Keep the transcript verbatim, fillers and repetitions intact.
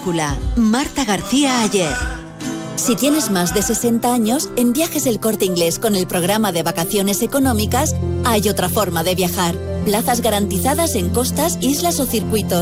Brújula. Marta García Ayer. Si tienes más de sesenta años, en Viajes El Corte Inglés con el programa de vacaciones económicas, hay otra forma de viajar. Plazas garantizadas en costas, islas o circuitos.